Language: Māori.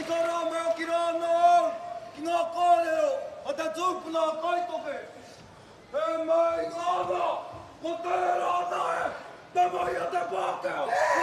Karame o kirano, kinakareo, at a tupna kaitoke. Hey, my God, what the hell are they? The boy at the pocket.